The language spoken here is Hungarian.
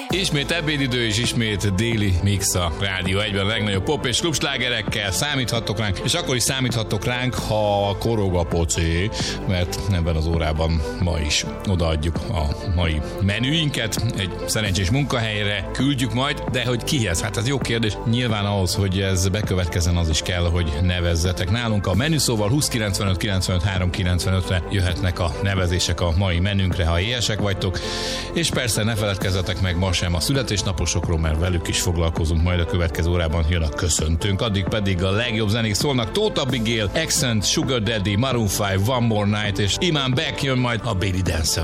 Ismét ebédidő és ismét déli mix a Rádió 1-ben a legnagyobb pop és klubslágerekkel. Számíthattok ránk, és akkor is számíthattok ránk, ha korog a poci, mert ebben az órában ma is odaadjuk a mai menüinket. Egy szerencsés munkahelyre küldjük majd, de hogy kihez? Hát ez jó kérdés. Nyilván ahhoz, hogy ez bekövetkezzen, az is kell, hogy nevezzetek nálunk. A menüszóval 2095 95 395-re jöhetnek a nevezések a mai menünkre, ha éhesek vagytok. És persze ne feledkezzetek meg ma sem a születésnaposokról, mert velük is foglalkozunk, majd a következő órában jön a köszöntőnk. Addig pedig a legjobb zenék szólnak. Tóth Abigail, Accent, Sugar Daddy, Maroon 5, One More Night és Iman Beck, jön majd a Belly Dancer.